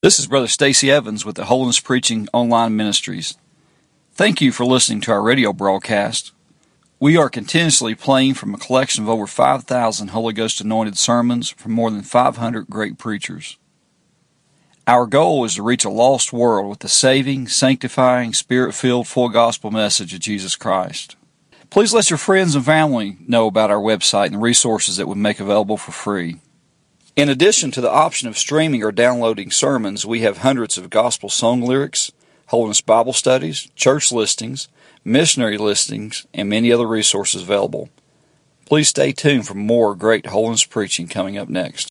This is Brother Stacy Evans with the Holiness Preaching Online Ministries. Thank you for listening to our radio broadcast. We are continuously playing from a collection of over 5,000 Holy Ghost anointed sermons from more than 500 great preachers. Our goal is to reach a lost world with the saving, sanctifying, Spirit-filled, full gospel message of Jesus Christ. Please let your friends and family know about our website and the resources that we make available for free. In addition to the option of streaming or downloading sermons, we have hundreds of gospel song lyrics, Holiness Bible studies, church listings, missionary listings, and many other resources available. Please stay tuned for more great holiness preaching coming up next.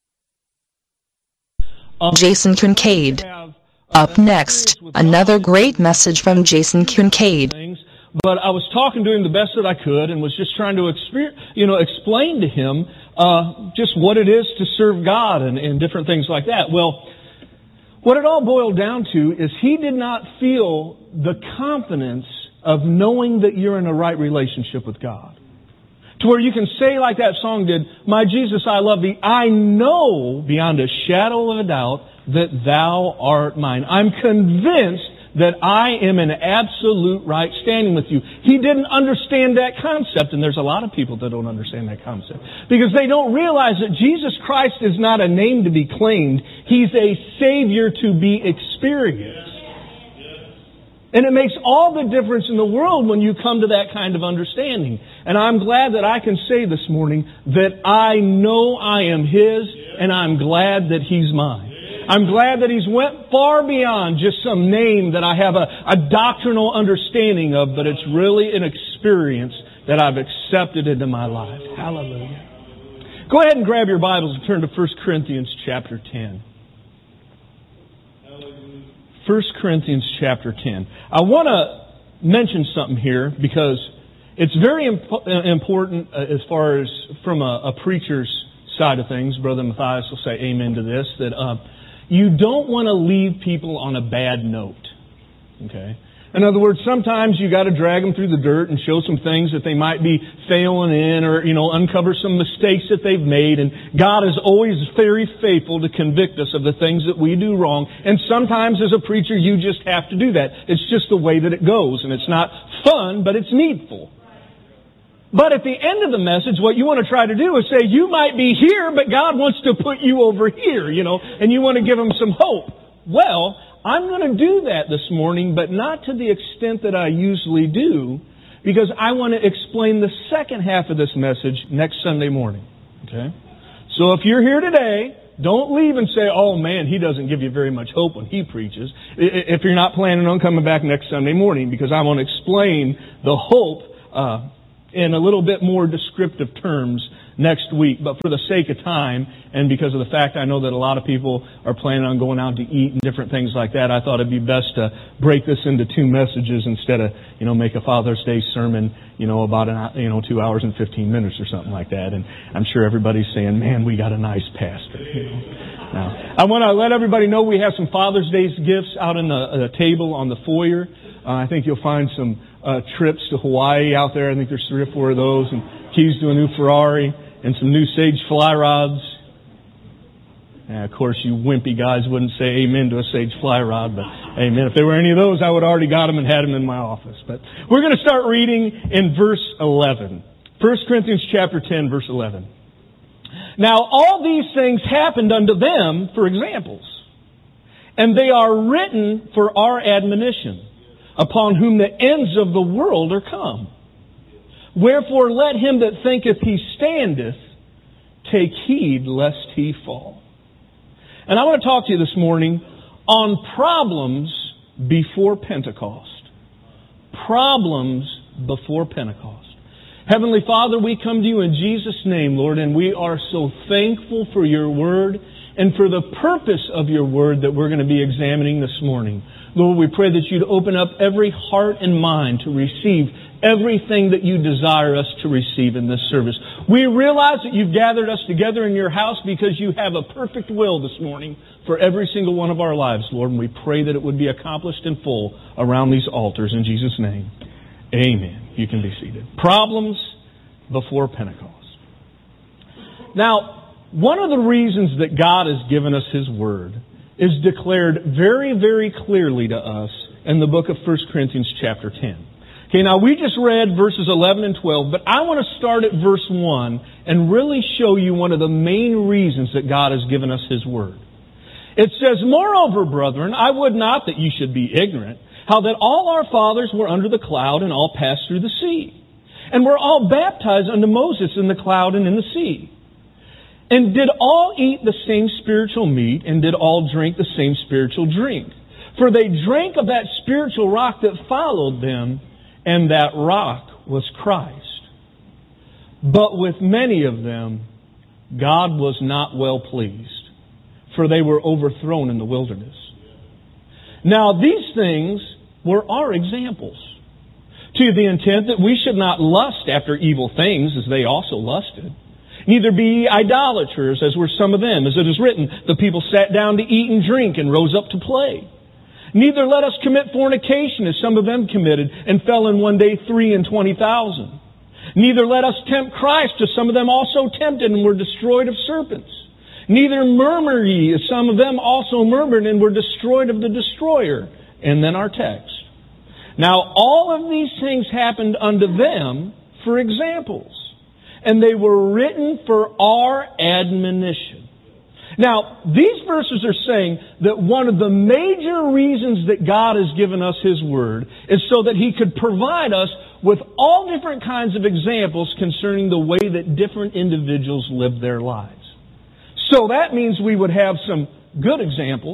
Jason Kincaid. Up next, another great message from Jason Kincaid. But I was doing the best that I could, and was just trying to explain to him just what it is to serve God and different things like that. Well, what it all boiled down to is he did not feel the confidence of knowing that you're in a right relationship with God. To where you can say like that song did, "My Jesus, I love thee. I know beyond a shadow of a doubt that thou art mine. I'm convinced that I am in absolute right standing with you." He didn't understand that concept, and there's a lot of people that don't understand that concept, because they don't realize that Jesus Christ is not a name to be claimed. He's a Savior to be experienced. And it makes all the difference in the world when you come to that kind of understanding. And I'm glad that I can say this morning that I know I am His, and I'm glad that He's mine. I'm glad that He's went far beyond just some name that I have a doctrinal understanding of, but it's really an experience that I've accepted into my life. Hallelujah. Go ahead and grab your Bibles and turn to 1 Corinthians chapter 10. 1 Corinthians chapter 10. I want to mention something here because it's very important as far as from a preacher's side of things. Brother Matthias will say amen to this, that you don't want to leave people on a bad note. Okay? In other words, sometimes you got to drag them through the dirt and show some things that they might be failing in, or, uncover some mistakes that they've made. And God is always very faithful to convict us of the things that we do wrong. And sometimes as a preacher, you just have to do that. It's just the way that it goes. And it's not fun, but it's needful. But at the end of the message, what you want to try to do is say, you might be here, but God wants to put you over here, and you want to give them some hope. Well, I'm going to do that this morning, but not to the extent that I usually do, because I want to explain the second half of this message next Sunday morning. Okay? So if you're here today, don't leave and say, "Oh man, he doesn't give you very much hope when he preaches," if you're not planning on coming back next Sunday morning, because I want to explain the hope in a little bit more descriptive terms next week. But for the sake of time, and because of the fact I know that a lot of people are planning on going out to eat and different things like that, I thought it'd be best to break this into two messages instead of, make a Father's Day sermon, about 2 hours and 15 minutes or something like that. And I'm sure everybody's saying, "Man, we got a nice pastor." Now, I want to let everybody know we have some Father's Day gifts out on the table on the foyer. I think you'll find some trips to Hawaii out there. I think there's 3 or 4 of those, and keys to a new Ferrari, and some new Sage fly rods. And of course, you wimpy guys wouldn't say amen to a Sage fly rod, but amen. If there were any of those, I would have already got them and had them in my office. But we're going to start reading in verse 11. 1 Corinthians chapter 10, verse 11. "Now all these things happened unto them for examples, and they are written for our admonition, upon whom the ends of the world are come. Wherefore let him that thinketh he standeth take heed lest he fall." And I want to talk to you this morning on problems before Pentecost. Problems before Pentecost. Heavenly Father, we come to you in Jesus' name, Lord, and we are so thankful for your word and for the purpose of your word that we're going to be examining this morning. Lord, we pray that you'd open up every heart and mind to receive everything that you desire us to receive in this service. We realize that you've gathered us together in your house because you have a perfect will this morning for every single one of our lives, Lord, and we pray that it would be accomplished in full around these altars in Jesus' name. Amen. You can be seated. Problems before Pentecost. Now, one of the reasons that God has given us His Word is declared very, very clearly to us in the book of 1 Corinthians chapter 10. Okay, now we just read verses 11 and 12, but I want to start at verse 1 and really show you one of the main reasons that God has given us His Word. It says, "Moreover, brethren, I would not that you should be ignorant, how that all our fathers were under the cloud and all passed through the sea, and were all baptized unto Moses in the cloud and in the sea. And did all eat the same spiritual meat, and did all drink the same spiritual drink. For they drank of that spiritual rock that followed them, and that rock was Christ. But with many of them God was not well pleased, for they were overthrown in the wilderness. Now these things were our examples, to the intent that we should not lust after evil things as they also lusted. Neither be ye idolaters, as were some of them. As it is written, the people sat down to eat and drink and rose up to play. Neither let us commit fornication, as some of them committed, and fell in one day 23,000. Neither let us tempt Christ, as some of them also tempted and were destroyed of serpents. Neither murmur ye, as some of them also murmured and were destroyed of the destroyer." And then our text. "Now all of these things happened unto them for examples, and they were written for our admonition." Now, these verses are saying that one of the major reasons that God has given us His Word is so that He could provide us with all different kinds of examples concerning the way that different individuals live their lives. So that means we would have some good examples,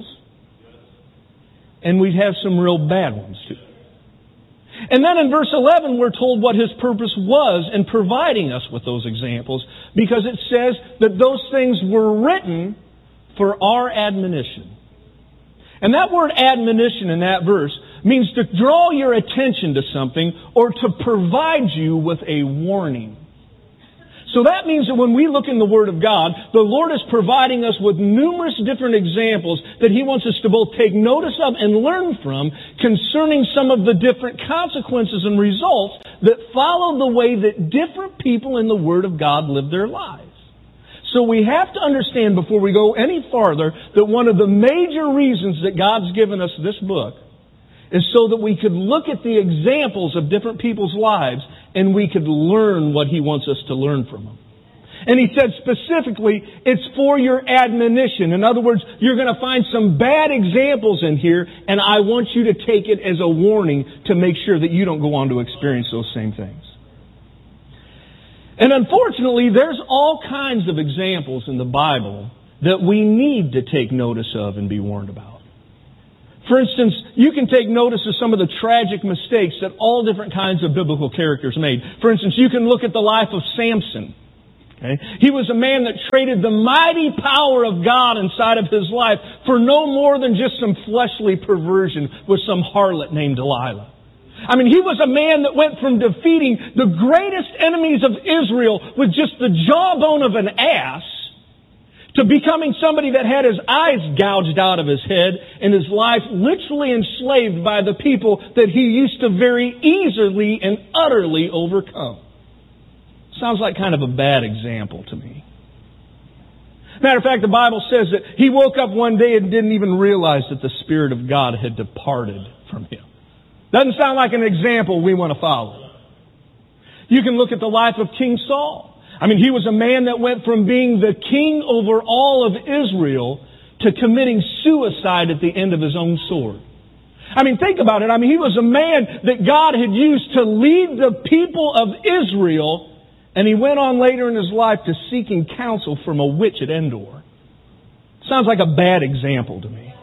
and we'd have some real bad ones too. And then in verse 11, we're told what His purpose was in providing us with those examples, because it says that those things were written for our admonition. And that word admonition in that verse means to draw your attention to something or to provide you with a warning. So that means that when we look in the Word of God, the Lord is providing us with numerous different examples that He wants us to both take notice of and learn from concerning some of the different consequences and results that follow the way that different people in the Word of God live their lives. So we have to understand before we go any farther that one of the major reasons that God's given us this book is so that we could look at the examples of different people's lives and we could learn what He wants us to learn from them. And He said specifically, it's for your admonition. In other words, you're going to find some bad examples in here, and I want you to take it as a warning to make sure that you don't go on to experience those same things. And unfortunately, there's all kinds of examples in the Bible that we need to take notice of and be warned about. For instance, you can take notice of some of the tragic mistakes that all different kinds of biblical characters made. For instance, you can look at the life of Samson. Okay? He was a man that traded the mighty power of God inside of his life for no more than just some fleshly perversion with some harlot named Delilah. I mean, he was a man that went from defeating the greatest enemies of Israel with just the jawbone of an ass to becoming somebody that had his eyes gouged out of his head and his life literally enslaved by the people that he used to very easily and utterly overcome. Sounds like kind of a bad example to me. Matter of fact, the Bible says that he woke up one day and didn't even realize that the Spirit of God had departed from him. Doesn't sound like an example we want to follow. You can look at the life of King Saul. I mean, he was a man that went from being the king over all of Israel to committing suicide at the end of his own sword. I mean, think about it. I mean, he was a man that God had used to lead the people of Israel, and he went on later in his life to seeking counsel from a witch at Endor. Sounds like a bad example to me.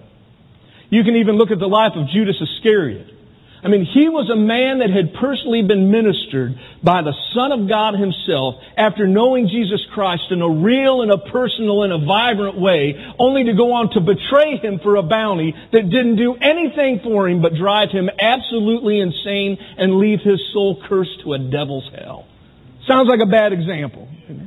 You can even look at the life of Judas Iscariot. I mean, he was a man that had personally been ministered by the Son of God Himself after knowing Jesus Christ in a real and a personal and a vibrant way, only to go on to betray Him for a bounty that didn't do anything for him but drive him absolutely insane and leave his soul cursed to a devil's hell. Sounds like a bad example.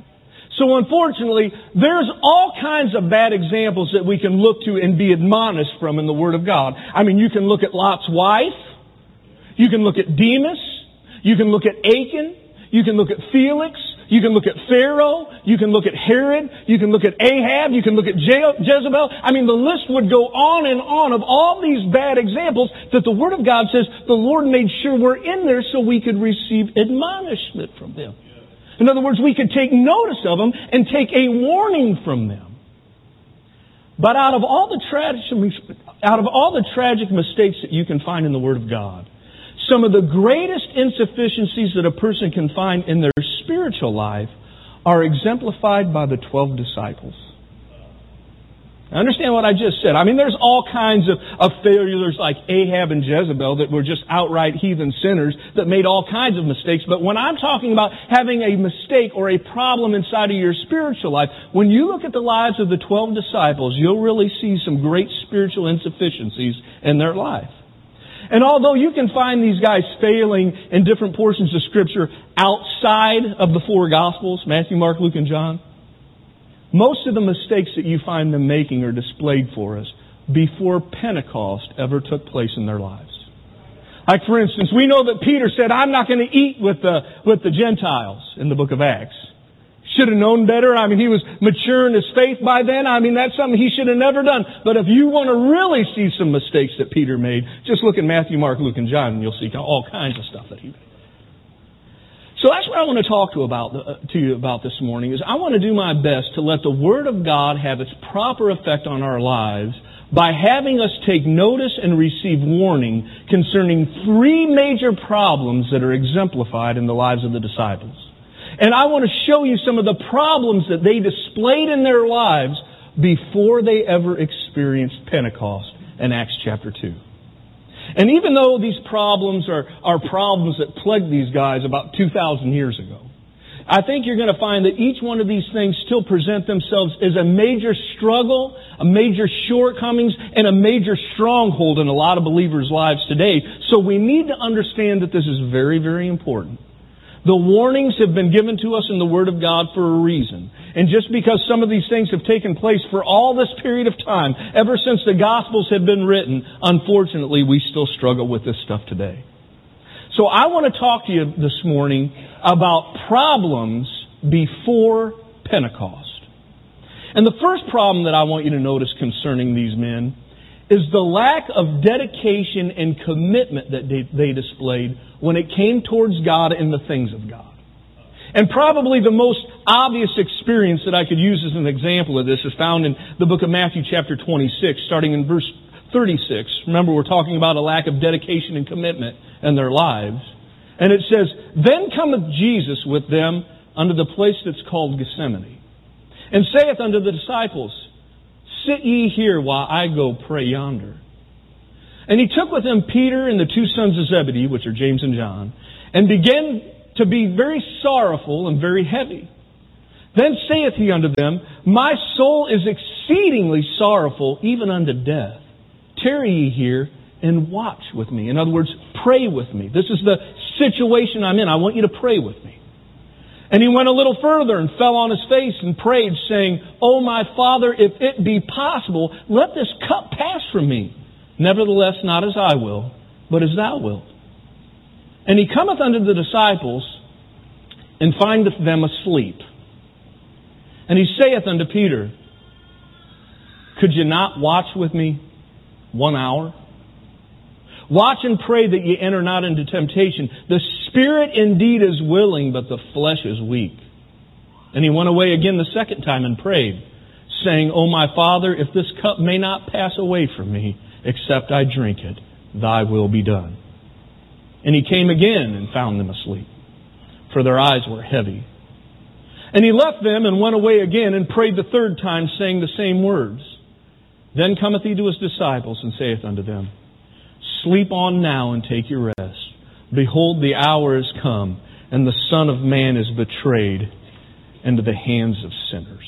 So unfortunately, there's all kinds of bad examples that we can look to and be admonished from in the Word of God. I mean, you can look at Lot's wife. You can look at Demas. You can look at Achan. You can look at Felix. You can look at Pharaoh. You can look at Herod. You can look at Ahab. You can look at Jezebel. I mean, the list would go on and on of all these bad examples that the Word of God says the Lord made sure were in there so we could receive admonishment from them. In other words, we could take notice of them and take a warning from them. But out of all the tragic mistakes that you can find in the Word of God, some of the greatest insufficiencies that a person can find in their spiritual life are exemplified by the 12 disciples. Now, understand what I just said. I mean, there's all kinds of failures like Ahab and Jezebel that were just outright heathen sinners that made all kinds of mistakes. But when I'm talking about having a mistake or a problem inside of your spiritual life, when you look at the lives of the 12 disciples, you'll really see some great spiritual insufficiencies in their life. And although you can find these guys failing in different portions of Scripture outside of the four Gospels, Matthew, Mark, Luke, and John, most of the mistakes that you find them making are displayed for us before Pentecost ever took place in their lives. Like, for instance, we know that Peter said, I'm not going to eat with the Gentiles in the book of Acts. Should have known better. I mean, he was mature in his faith by then. I mean, that's something he should have never done. But if you want to really see some mistakes that Peter made, just look at Matthew, Mark, Luke, and John, and you'll see all kinds of stuff that he made. So that's what I want to talk to you about this morning, is I want to do my best to let the Word of God have its proper effect on our lives by having us take notice and receive warning concerning three major problems that are exemplified in the lives of the disciples. And I want to show you some of the problems that they displayed in their lives before they ever experienced Pentecost in Acts chapter 2. And even though these problems are problems that plagued these guys about 2,000 years ago, I think you're going to find that each one of these things still present themselves as a major struggle, a major shortcomings, and a major stronghold in a lot of believers' lives today. So we need to understand that this is very, very important. The warnings have been given to us in the Word of God for a reason. And just because some of these things have taken place for all this period of time, ever since the Gospels have been written, unfortunately, we still struggle with this stuff today. So I want to talk to you this morning about problems before Pentecost. And the first problem that I want you to notice concerning these men is the lack of dedication and commitment that they displayed when it came towards God and the things of God. And probably the most obvious experience that I could use as an example of this is found in the book of Matthew chapter 26, starting in verse 36. Remember, we're talking about a lack of dedication and commitment in their lives. And it says, Then cometh Jesus with them unto the place that's called Gethsemane, and saith unto the disciples, Sit ye here while I go pray yonder. And he took with him Peter and the two sons of Zebedee, which are James and John, and began to be very sorrowful and very heavy. Then saith he unto them, My soul is exceedingly sorrowful, even unto death. Tarry ye here and watch with me. In other words, pray with me. This is the situation I'm in. I want you to pray with me. And he went a little further and fell on his face and prayed, saying, O my Father, if it be possible, let this cup pass from me. Nevertheless, not as I will, but as thou wilt. And he cometh unto the disciples, and findeth them asleep. And he saith unto Peter, Could you not watch with me 1 hour? Watch and pray that ye enter not into temptation. The spirit indeed is willing, but the flesh is weak. And he went away again the second time and prayed, saying, O my Father, if this cup may not pass away from me, except I drink it, thy will be done. And he came again and found them asleep, for their eyes were heavy. And he left them and went away again and prayed the third time, saying the same words. Then cometh he to his disciples and saith unto them, Sleep on now and take your rest. Behold, the hour is come, and the Son of Man is betrayed into the hands of sinners.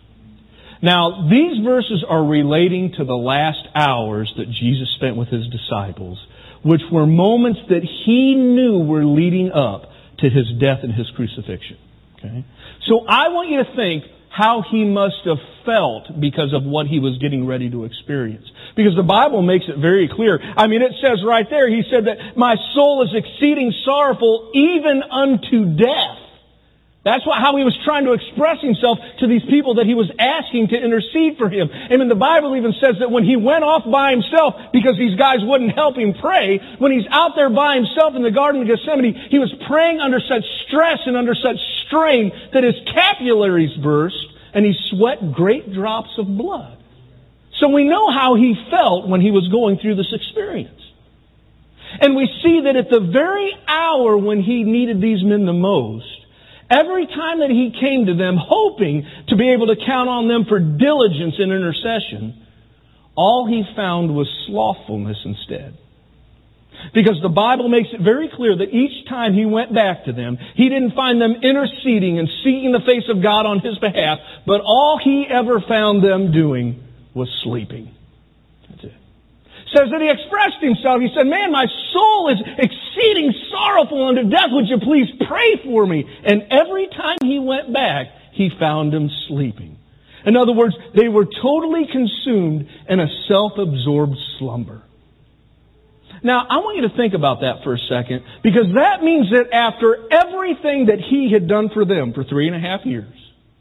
Now, these verses are relating to the last hours that Jesus spent with his disciples, which were moments that he knew were leading up to his death and his crucifixion. Okay? So I want you to think how he must have felt because of what he was getting ready to experience. Because the Bible makes it very clear. I mean, it says right there, he said that my soul is exceeding sorrowful even unto death. That's how he was trying to express himself to these people that he was asking to intercede for him. And the Bible even says that when he went off by himself, because these guys wouldn't help him pray, when he's out there by himself in the Garden of Gethsemane, he was praying under such stress and under such strain that his capillaries burst and he sweat great drops of blood. So we know how he felt when he was going through this experience. And we see that at the very hour when he needed these men the most, every time that he came to them hoping to be able to count on them for diligence and intercession, all he found was slothfulness instead. Because the Bible makes it very clear that each time he went back to them, he didn't find them interceding and seeking the face of God on his behalf, but all he ever found them doing was sleeping. That's it. Says that he expressed himself. He said, man, my soul is exceeding sorrowful unto death. Would you please pray for me? And every time he went back, he found them sleeping. In other words, they were totally consumed in a self-absorbed slumber. Now, I want you to think about that for a second, because that means that after everything that he had done for them for 3.5 years,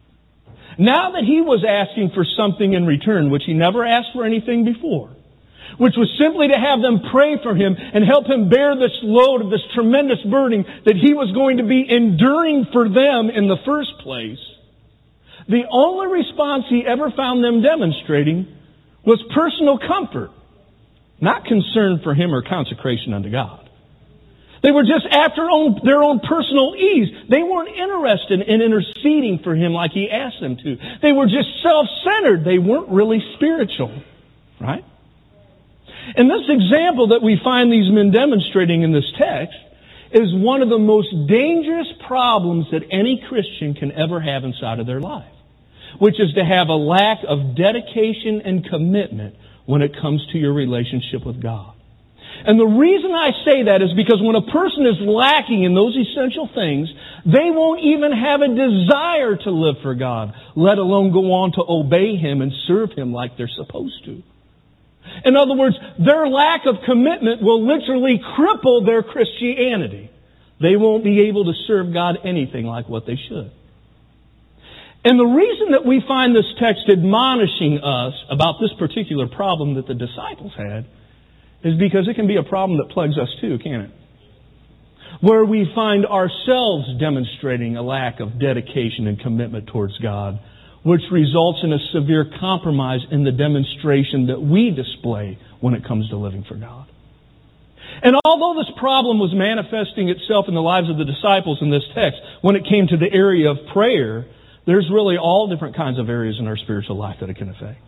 now that he was asking for something in return, which he never asked for anything before, which was simply to have them pray for him and help him bear this load of this tremendous burden that he was going to be enduring for them in the first place, the only response he ever found them demonstrating was personal comfort, not concern for him or consecration unto God. They were just after their own personal ease. They weren't interested in interceding for him like he asked them to. They were just self-centered. They weren't really spiritual, right? And this example that we find these men demonstrating in this text is one of the most dangerous problems that any Christian can ever have inside of their life, which is to have a lack of dedication and commitment when it comes to your relationship with God. And the reason I say that is because when a person is lacking in those essential things, they won't even have a desire to live for God, let alone go on to obey Him and serve Him like they're supposed to. In other words, their lack of commitment will literally cripple their Christianity. They won't be able to serve God anything like what they should. And the reason that we find this text admonishing us about this particular problem that the disciples had is because it can be a problem that plagues us too, can't it? Where we find ourselves demonstrating a lack of dedication and commitment towards God, which results in a severe compromise in the demonstration that we display when it comes to living for God. And although this problem was manifesting itself in the lives of the disciples in this text, when it came to the area of prayer, there's really all different kinds of areas in our spiritual life that it can affect.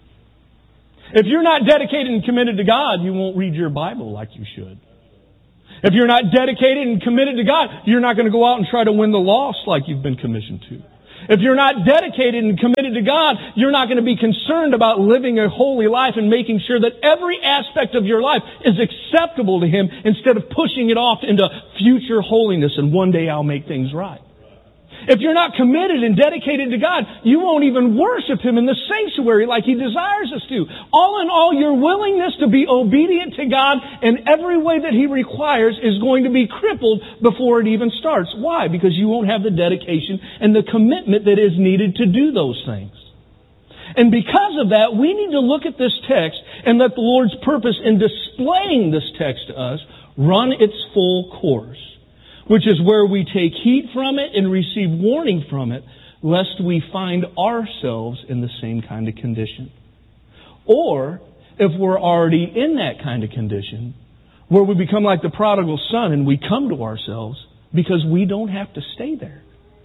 If you're not dedicated and committed to God, you won't read your Bible like you should. If you're not dedicated and committed to God, you're not going to go out and try to win the lost like you've been commissioned to. If you're not dedicated and committed to God, you're not going to be concerned about living a holy life and making sure that every aspect of your life is acceptable to Him instead of pushing it off into future holiness and one day I'll make things right. If you're not committed and dedicated to God, you won't even worship Him in the sanctuary like He desires us to. All in all, your willingness to be obedient to God in every way that He requires is going to be crippled before it even starts. Why? Because you won't have the dedication and the commitment that is needed to do those things. And because of that, we need to look at this text and let the Lord's purpose in displaying this text to us run its full course, which is where we take heed from it and receive warning from it, lest we find ourselves in the same kind of condition. Or, if we're already in that kind of condition, where we become like the prodigal son and we come to ourselves because we don't have to stay there.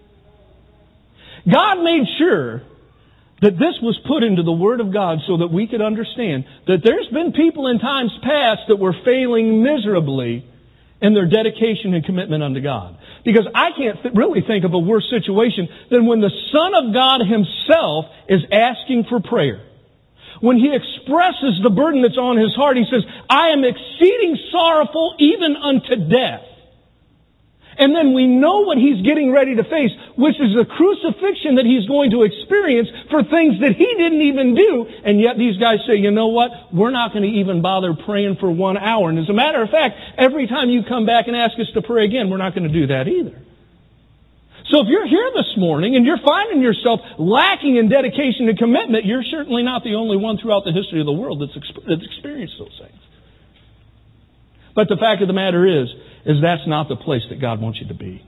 God made sure that this was put into the Word of God so that we could understand that there's been people in times past that were failing miserably in their dedication and commitment unto God. Because I can't really think of a worse situation than when the Son of God Himself is asking for prayer. When He expresses the burden that's on His heart, He says, I am exceeding sorrowful even unto death. And then we know what He's getting ready to face, which is the crucifixion that He's going to experience for things that He didn't even do. And yet these guys say, you know what? We're not going to even bother praying for 1 hour. And as a matter of fact, every time you come back and ask us to pray again, we're not going to do that either. So if you're here this morning and you're finding yourself lacking in dedication and commitment, you're certainly not the only one throughout the history of the world that's experienced those things. But the fact of the matter is that's not the place that God wants you to be.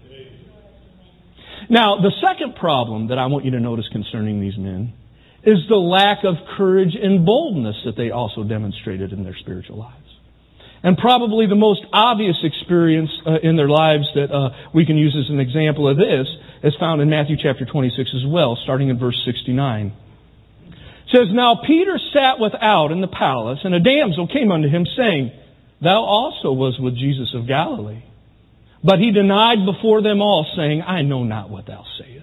Now, the second problem that I want you to notice concerning these men is the lack of courage and boldness that they also demonstrated in their spiritual lives. And probably the most obvious experience in their lives that we can use as an example of this is found in Matthew chapter 26 as well, starting in verse 69. It says, "Now Peter sat without in the palace, and a damsel came unto him, saying, Thou also was with Jesus of Galilee. But he denied before them all, saying, I know not what thou sayest.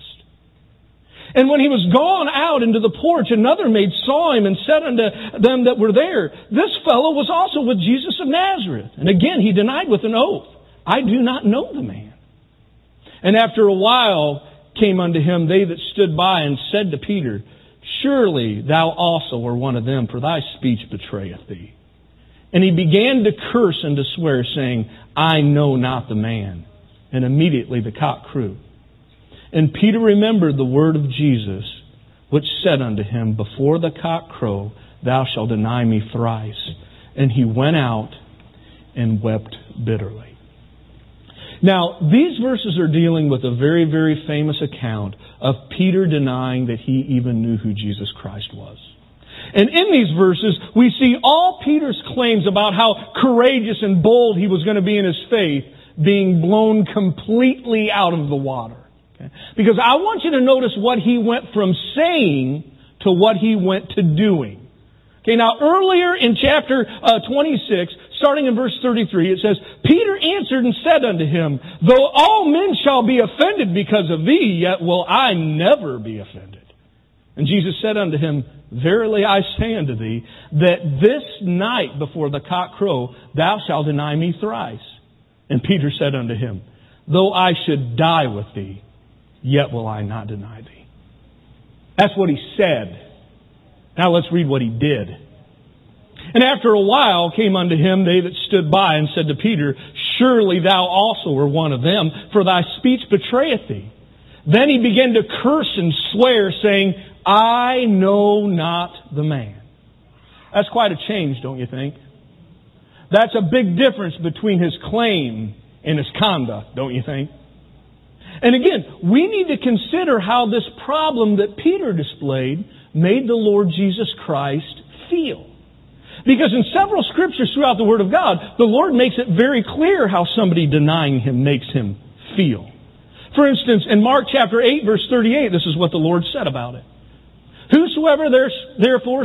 And when he was gone out into the porch, another maid saw him and said unto them that were there, This fellow was also with Jesus of Nazareth. And again he denied with an oath, I do not know the man. And after a while came unto him they that stood by and said to Peter, Surely thou also art one of them, for thy speech betrayeth thee. And he began to curse and to swear, saying, I know not the man. And immediately the cock crew. And Peter remembered the word of Jesus, which said unto him, Before the cock crow, thou shalt deny me thrice. And he went out and wept bitterly." Now, these verses are dealing with a very, very famous account of Peter denying that he even knew who Jesus Christ was. And in these verses, we see all Peter's claims about how courageous and bold he was going to be in his faith being blown completely out of the water. Okay? Because I want you to notice what he went from saying to what he went to doing. Okay, now earlier in chapter 26, starting in verse 33, it says, Peter answered and said unto him, Though all men shall be offended because of thee, yet will I never be offended. And Jesus said unto him, Verily I say unto thee, that this night before the cock crow, thou shalt deny me thrice. And Peter said unto him, Though I should die with thee, yet will I not deny thee. That's what he said. Now let's read what he did. And after a while came unto him they that stood by and said to Peter, Surely thou also art one of them, for thy speech betrayeth thee. Then he began to curse and swear, saying, I know not the man. That's quite a change, don't you think? That's a big difference between his claim and his conduct, don't you think? And again, we need to consider how this problem that Peter displayed made the Lord Jesus Christ feel. Because in several scriptures throughout the Word of God, the Lord makes it very clear how somebody denying Him makes him feel. For instance, in Mark chapter 8, verse 38, this is what the Lord said about it. Whosoever therefore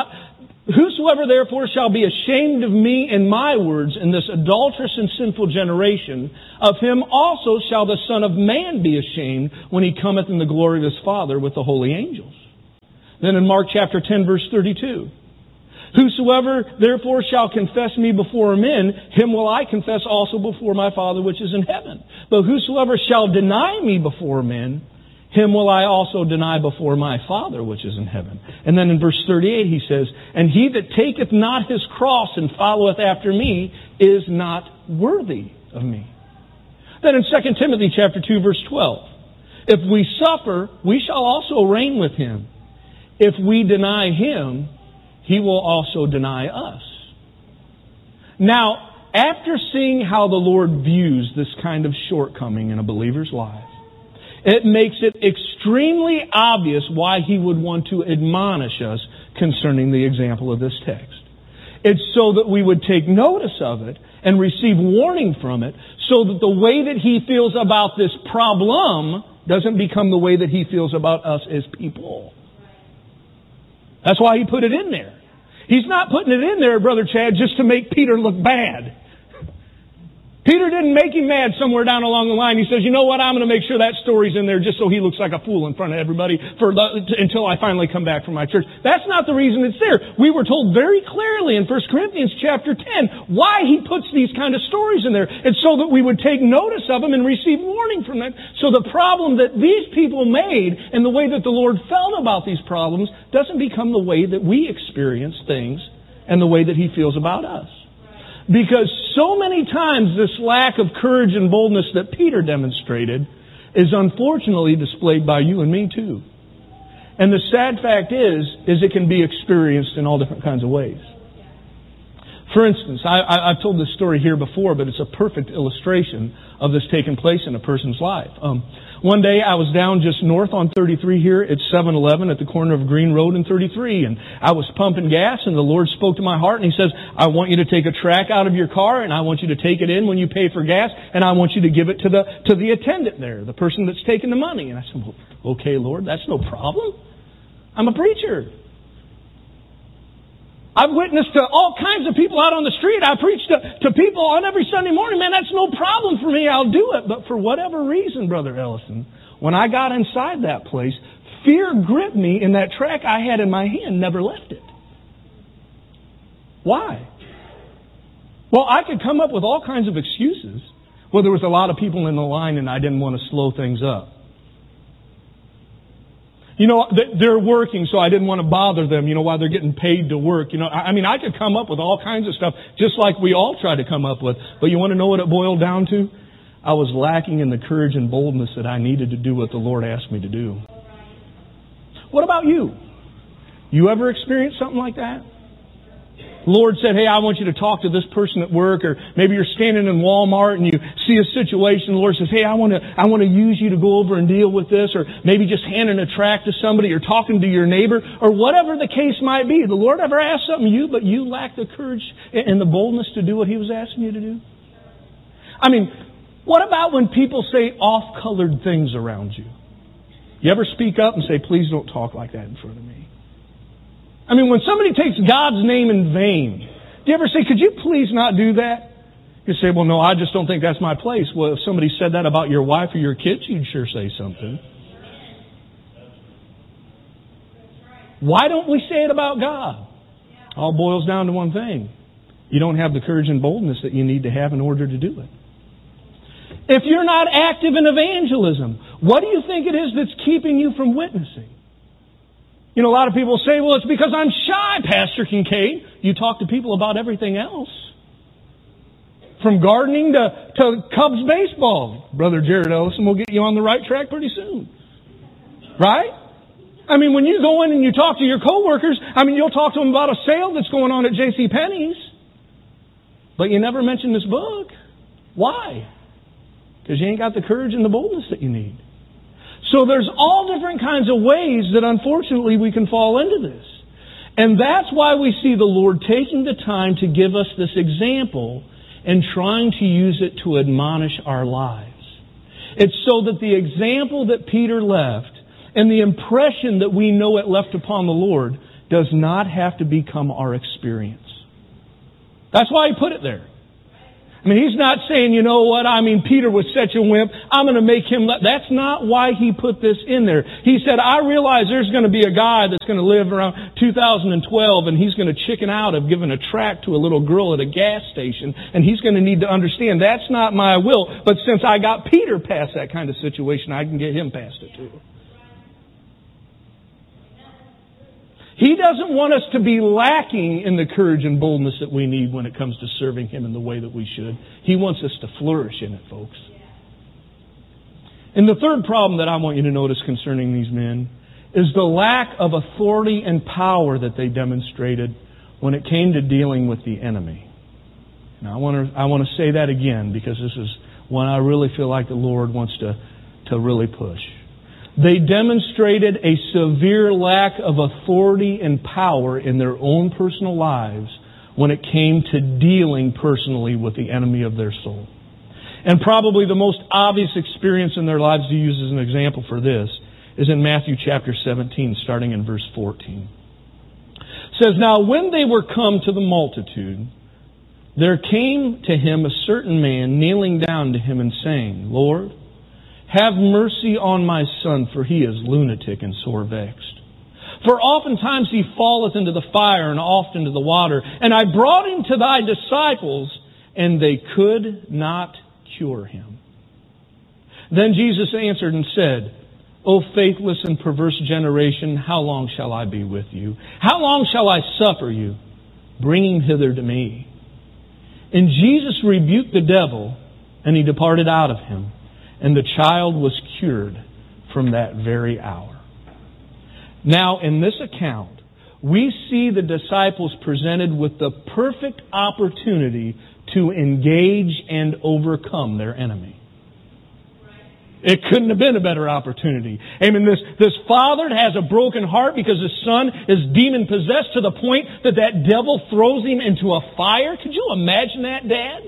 shall be ashamed of me and my words in this adulterous and sinful generation, of him also shall the Son of Man be ashamed when he cometh in the glory of his Father with the holy angels. Then in Mark chapter 10, verse 32, Whosoever therefore shall confess me before men, him will I confess also before my Father which is in heaven. But whosoever shall deny me before men, him will I also deny before my Father which is in heaven. And then in verse 38 he says, And he that taketh not his cross and followeth after me is not worthy of me. Then in 2 Timothy chapter 2 verse 12, If we suffer, we shall also reign with him. If we deny him, he will also deny us. Now, after seeing how the Lord views this kind of shortcoming in a believer's life, it makes it extremely obvious why He would want to admonish us concerning the example of this text. It's so that we would take notice of it and receive warning from it, so that the way that He feels about this problem doesn't become the way that He feels about us as people. That's why He put it in there. He's not putting it in there, Brother Chad, just to make Peter look bad. Peter didn't make him mad somewhere down along the line. He says, you know what, I'm going to make sure that story's in there just so he looks like a fool in front of everybody until I finally come back from my church. That's not the reason it's there. We were told very clearly in 1 Corinthians chapter 10 why he puts these kind of stories in there. It's so that we would take notice of them and receive warning from them. So the problem that these people made and the way that the Lord felt about these problems doesn't become the way that we experience things and the way that He feels about us. Because so many times this lack of courage and boldness that Peter demonstrated is unfortunately displayed by you and me too. And the sad fact is it can be experienced in all different kinds of ways. For instance, I've told this story here before, but it's a perfect illustration of this taking place in a person's life. One day I was down just north on 33 here at 7-Eleven at the corner of Green Road and 33, and I was pumping gas, and the Lord spoke to my heart, and He says, I want you to take a track out of your car, and I want you to take it in when you pay for gas, and I want you to give it to the attendant there, the person that's taking the money. And I said, well, okay, Lord, that's no problem. I'm a preacher. I've witnessed to all kinds of people out on the street. I preach to people on every Sunday morning. Man, that's no problem for me. I'll do it. But for whatever reason, Brother Ellison, when I got inside that place, fear gripped me, and that track I had in my hand never left it. Why? Well, I could come up with all kinds of excuses. Well, there was a lot of people in the line and I didn't want to slow things up. You know, they're working, so I didn't want to bother them, while they're getting paid to work. I could come up with all kinds of stuff, just like we all try to come up with. But you want to know what it boiled down to? I was lacking in the courage and boldness that I needed to do what the Lord asked me to do. What about you? You ever experienced something like that? The Lord said, hey, I want you to talk to this person at work, or maybe you're standing in Walmart and you see a situation. The Lord says, hey, I want to use you to go over and deal with this, or maybe just handing a tract to somebody or talking to your neighbor, or whatever the case might be. The Lord ever asked something of you, but you lack the courage and the boldness to do what He was asking you to do? What about when people say off-colored things around you? You ever speak up and say, please don't talk like that in front of me? When somebody takes God's name in vain, do you ever say, could you please not do that? You say, well, no, I just don't think that's my place. Well, if somebody said that about your wife or your kids, you'd sure say something. Why don't we say it about God? All boils down to one thing. You don't have the courage and boldness that you need to have in order to do it. If you're not active in evangelism, what do you think it is that's keeping you from witnessing? A lot of people say, well, it's because I'm shy, Pastor Kincaid. You talk to people about everything else. From gardening to Cubs baseball. Brother Jared Ellison will get you on the right track pretty soon. Right? When you go in and you talk to your coworkers, you'll talk to them about a sale that's going on at J.C. Penney's. But you never mention this book. Why? Because you ain't got the courage and the boldness that you need. So there's all different kinds of ways that unfortunately we can fall into this. And that's why we see the Lord taking the time to give us this example and trying to use it to admonish our lives. It's so that the example that Peter left and the impression that we know it left upon the Lord does not have to become our experience. That's why He put it there. He's not saying, you know what, Peter was such a wimp, I'm going to make him... That's not why He put this in there. He said, I realize there's going to be a guy that's going to live around 2012 and he's going to chicken out of giving a tract to a little girl at a gas station, and he's going to need to understand that's not my will, but since I got Peter past that kind of situation, I can get him past it too. He doesn't want us to be lacking in the courage and boldness that we need when it comes to serving Him in the way that we should. He wants us to flourish in it, folks. And the third problem that I want you to notice concerning these men is the lack of authority and power that they demonstrated when it came to dealing with the enemy. Now, I want to say that again because this is one I really feel like the Lord wants to really push. They demonstrated a severe lack of authority and power in their own personal lives when it came to dealing personally with the enemy of their soul. And probably the most obvious experience in their lives to use as an example for this is in Matthew chapter 17, starting in verse 14. It says, now when they were come to the multitude, there came to Him a certain man kneeling down to Him and saying, Lord, have mercy on my son, for he is lunatic and sore vexed. For oftentimes he falleth into the fire and oft into the water. And I brought him to thy disciples, and they could not cure him. Then Jesus answered and said, O faithless and perverse generation, how long shall I be with you? How long shall I suffer you? Bring him hither to me. And Jesus rebuked the devil, and he departed out of him. And the child was cured from that very hour. Now, in this account, we see the disciples presented with the perfect opportunity to engage and overcome their enemy. It couldn't have been a better opportunity. Amen. This father has a broken heart because his son is demon-possessed to the point that devil throws him into a fire. Could you imagine that, dads?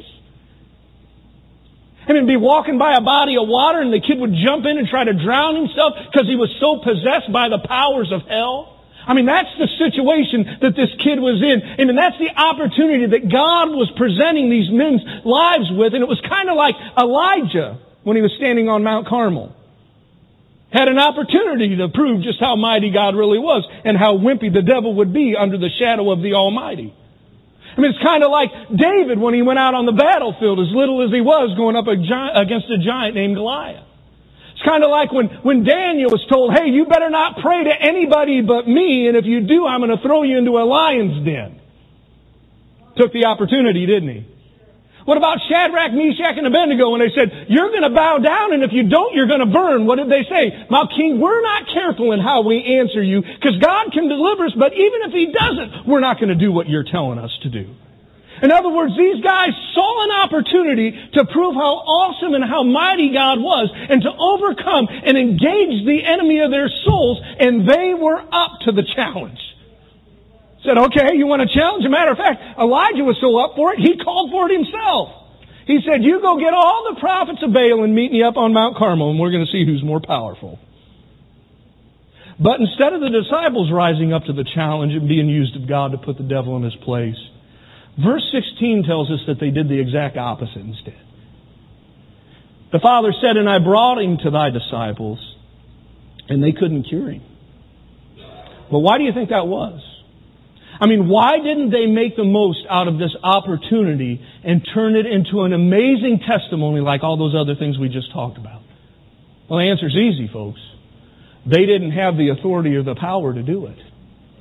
I mean, be walking by a body of water and the kid would jump in and try to drown himself because he was so possessed by the powers of hell. I mean, that's the situation that this kid was in. And that's the opportunity that God was presenting these men's lives with. And it was kind of like Elijah when he was standing on Mount Carmel. Had an opportunity to prove just how mighty God really was and how wimpy the devil would be under the shadow of the Almighty. I mean, it's kind of like David when he went out on the battlefield, as little as he was, going up against a giant named Goliath. It's kind of like when Daniel was told, hey, you better not pray to anybody but me, and if you do, I'm going to throw you into a lion's den. Took the opportunity, didn't he? What about Shadrach, Meshach, and Abednego when they said, you're going to bow down, and if you don't, you're going to burn? What did they say? My king, we're not careful in how we answer you, because God can deliver us, but even if He doesn't, we're not going to do what you're telling us to do. In other words, these guys saw an opportunity to prove how awesome and how mighty God was, and to overcome and engage the enemy of their souls, and they were up to the challenge. Said, okay, you want a challenge? As a matter of fact, Elijah was so up for it, he called for it himself. He said, you go get all the prophets of Baal and meet me up on Mount Carmel, and we're going to see who's more powerful. But instead of the disciples rising up to the challenge and being used of God to put the devil in his place, verse 16 tells us that they did the exact opposite instead. The Father said, and I brought him to thy disciples, and they couldn't cure him. But why do you think that was? I mean, why didn't they make the most out of this opportunity and turn it into an amazing testimony like all those other things we just talked about? Well, the answer's easy, folks. They didn't have the authority or the power to do it.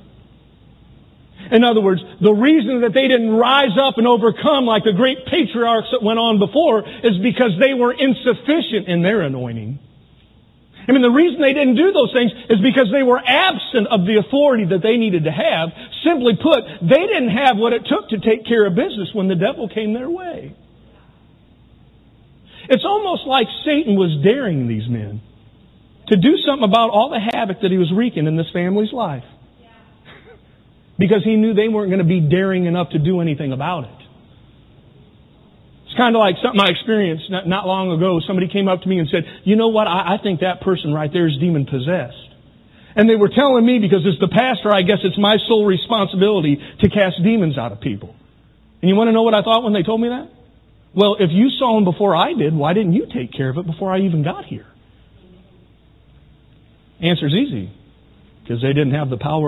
In other words, the reason that they didn't rise up and overcome like the great patriarchs that went on before is because they were insufficient in their anointing. I mean, the reason they didn't do those things is because they were absent of the authority that they needed to have. Simply put, they didn't have what it took to take care of business when the devil came their way. It's almost like Satan was daring these men to do something about all the havoc that he was wreaking in this family's life. Because he knew they weren't going to be daring enough to do anything about it. It's kind of like something I experienced not long ago. Somebody came up to me and said, you know what, I think that person right there is demon-possessed. And they were telling me, because as the pastor, I guess it's my sole responsibility to cast demons out of people. And you want to know what I thought when they told me that? Well, if you saw them before I did, why didn't you take care of it before I even got here? Answer's easy. Because they didn't have the power